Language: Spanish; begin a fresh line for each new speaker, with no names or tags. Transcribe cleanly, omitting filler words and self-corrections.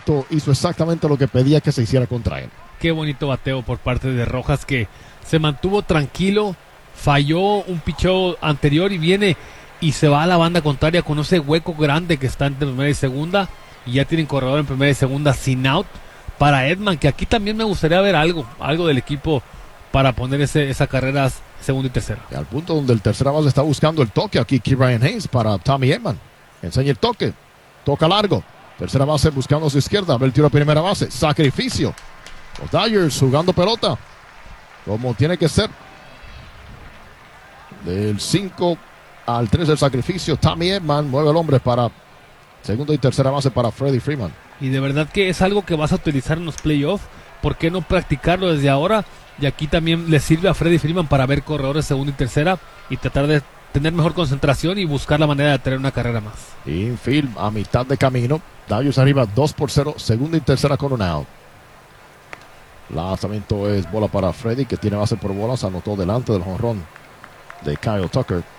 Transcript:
lanzamiento hizo exactamente lo que pedía que se hiciera contra él.
Qué bonito bateo por parte de Rojas, que se mantuvo tranquilo, falló un picheo anterior y viene y se va a la banda contraria con ese hueco grande que está entre primera y segunda, y ya tienen corredor en primera y segunda sin out para Edman, que aquí también me gustaría ver algo del equipo para poner esa carrera segunda y tercera.
Y al punto donde el tercera base está buscando el toque aquí, Ke'Bryan Hayes para Tommy Edman. Enseña el toque, toca largo. Tercera base buscando a su izquierda, ve el tiro a primera base, sacrificio. Los Dodgers jugando pelota como tiene que ser. Del 5 al 3 del sacrificio, Tommy Edman mueve el hombre para segunda y tercera base para Freddie Freeman.
Y de verdad que es algo que vas a utilizar en los playoffs. ¿Por qué no practicarlo desde ahora? Y aquí también le sirve a Freddie Freeman para ver corredores segunda y tercera y tratar de tener mejor concentración y buscar la manera de tener una carrera más.
Infield a mitad de camino. Dodgers arriba 2-0, segunda y tercera con un out. Lanzamiento es bola para Freddie, que tiene base por bolas, anotó delante del jonrón de Kyle Tucker.